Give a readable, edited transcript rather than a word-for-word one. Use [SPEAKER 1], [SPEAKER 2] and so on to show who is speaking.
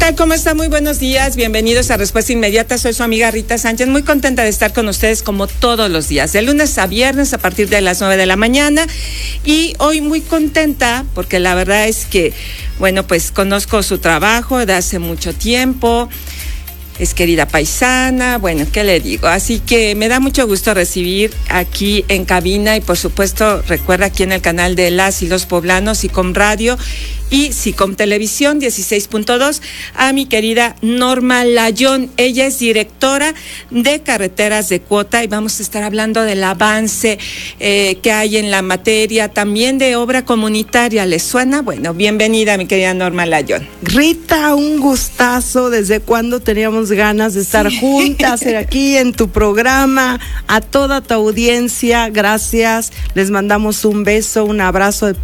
[SPEAKER 1] tal? ¿Cómo están? Muy buenos días. Bienvenidos a Respuesta Inmediata. Soy su amiga Rita Sánchez. Muy contenta de estar con ustedes como todos los días, de lunes a viernes a partir de las 9 de la mañana. Y hoy muy contenta porque la verdad es que, bueno, pues conozco su trabajo de hace mucho tiempo. Es querida paisana, bueno, ¿qué le digo? Así que me da mucho gusto recibir aquí en cabina y por supuesto recuerda aquí en el canal de Las y los Poblanos, SICOM Radio y SICOM Televisión 16.2 a mi querida Norma Layón. Ella es directora de Carreteras de Cuota y vamos a estar hablando del avance que hay en la materia, también de obra comunitaria. ¿Les suena? Bueno, bienvenida mi querida Norma Layón.
[SPEAKER 2] Rita, un gustazo. ¿Desde cuándo teníamos ganas de estar juntas aquí en tu programa? A toda tu audiencia, gracias. Les mandamos un beso, un abrazo de